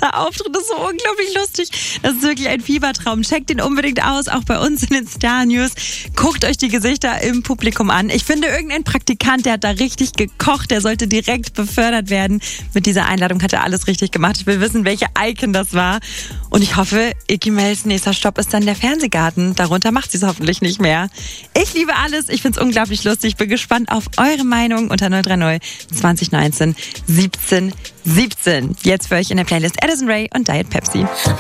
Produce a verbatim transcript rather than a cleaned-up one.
Dieser Auftritt ist so unglaublich lustig. Das ist wirklich ein Fiebertraum. Checkt den unbedingt aus, auch bei uns in den Star News. Guckt euch die Gesichter im Publikum an. Ich finde, irgendein Praktikant, der hat da richtig gekocht. Der sollte direkt befördert werden. Mit dieser Einladung hat er alles richtig gemacht. Ich will wissen, welche Icon das war. Und ich hoffe, Iggy Mels nächster Stopp ist dann der Fernsehgarten. Darunter macht sie es hoffentlich nicht mehr. Ich liebe alles. Ich finde es unglaublich lustig. Ich bin gespannt auf eure Meinung unter null drei null zwanzig neunzehn siebzehn siebzehn. Jetzt für euch in der Playlist Addison Rae und Diet Pepsi.